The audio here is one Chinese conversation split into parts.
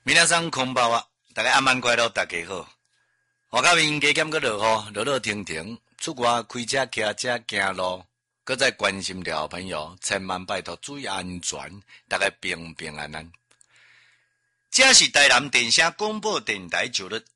皆さんこんばんは，大家暗晚快乐，大家好。外口面加减个落雨，落落停停，出外开车、骑车、行路，搁再关心的好朋友，千万拜托注意安全，大家平平安安。这是台南电声广播电台九律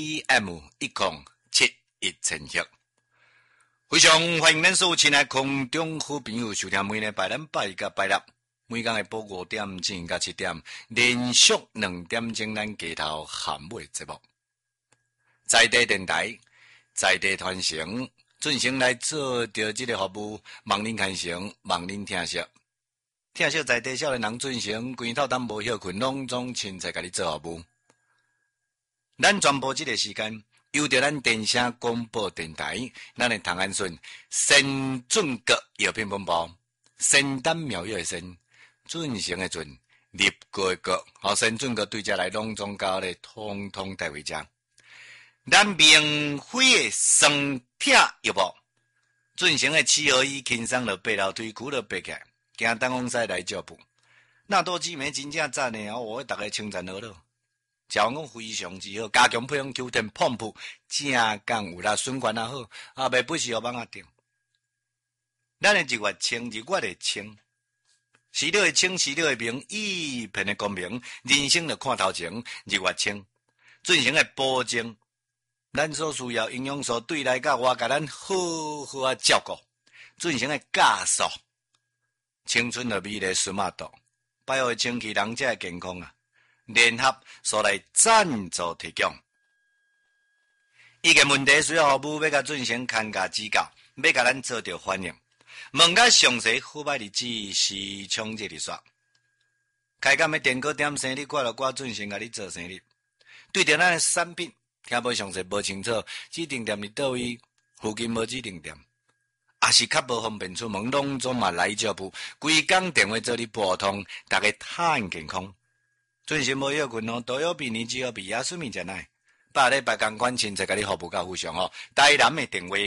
AM1071千赫，非常欢迎咱所有亲爱空中好朋友收听每日拜咱拜甲拜六。每天下晡5點至到7點，連續2點鐘咱街頭鹹尾節目。在地電台、在地傳承，進行來做着這個服務，望恁看成，望恁聽惜。聽惜在地少年人進行，規透當無休困，攏總親切甲你做服務。咱全部這個時間，由着咱電聲廣播電台，咱的唐安順、先準閣藥品本部、仙丹妙藥的仙。準成的準，立國的國，先準個對家來攏總交咧，通通帶回家。咱明輝的酸痛藥物，準成的721輕鬆了背樓推骨了背起來，行東風西來照補。那多姊妹真正讚的，我大家稱讚好了。效果非常之好，加強配方Q10pomp，正講有啦，循環也好，袂不是互網啊定。咱的日月清，日月的清。時了的清，時了的明，一片的光明，人生就看頭前，日月清，進行的保證，咱所需要營養素對內甲外，甲咱好好啊照顧，進行的加速，青春的美麗順馬度，擺好清氣人者的健康啊，聯合所來贊助提供。伊個問題需要服務，要甲進行看家指教，要甲咱做着反應。問較詳細購買日子是衝這裡說，開講的電稿點生日，掛了掛準先甲你做生日。對着咱的產品，聽無詳細無清楚，指定店佇倒位，附近無指定店，也是較無方便出門，攏總嘛來照補，規工電話做你撥通，大家趁健康。準時無休困哦，都有比年只有比亞水面真愛，百禮拜共款親切甲你服務較互相哦。台南的電話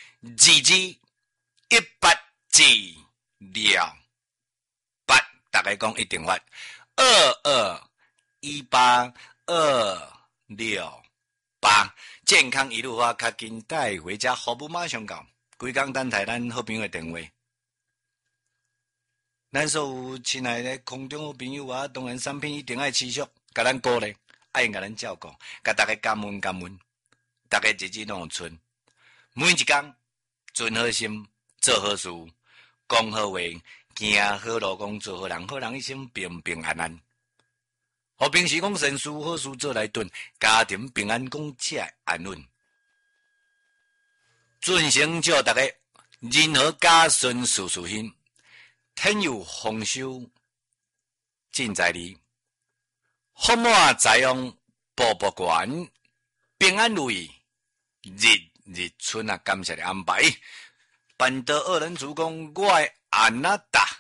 2218治療8，大家講一定發221826健康一路發，較緊帶回家，服務馬上到，規工等待咱好朋友的電話。咱所有親愛的空中好朋友啊，當然產品一定愛持續，甲咱鼓勵，愛甲咱照顧，甲大家感恩感恩，大家日子攏有春，每一工存好心，做好事。講好話，行好路，講做好人，好人一生平平安安。和平時講善事好事做來頓，家庭平安講才會安穩。尊成祝大家人和家順事事興，天有豐收盡在理，福滿財旺步步懸，平安如意日日春啊！感謝你安排。辦得二人主公，我的安那達。